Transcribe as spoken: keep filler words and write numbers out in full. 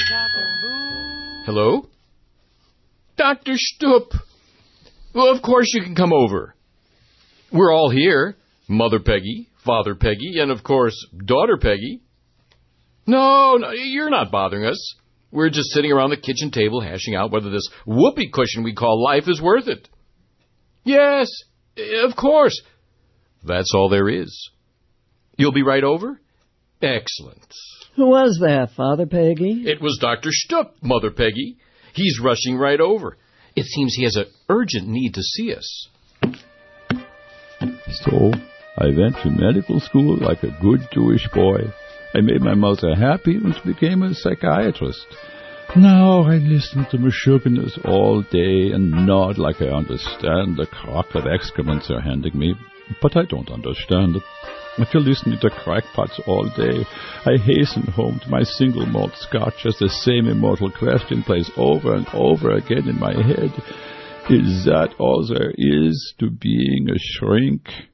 Hello? Doctor Stupp. Well, of course you can come over. We're all here. Mother Peggy, Father Peggy, and of course, Daughter Peggy. No, no, you're not bothering us. We're just sitting around the kitchen table hashing out whether this whoopee cushion we call life is worth it. Yes, of course. That's all there is. You'll be right over? Excellent. Who was that, Father Peggy? It was Doctor Stupp, Mother Peggy. He's rushing right over. It seems he has an urgent need to see us. So, I went to medical school like a good Jewish boy. I made my mother happy and became a psychiatrist. Now I listen to Meshuggahs all day and nod like I understand the crock of excrements they're handing me, but I don't understand it. After listening to crackpots all day, I hasten home to my single malt scotch as the same immortal question plays over and over again in my head. Is that all there is to being a shrink?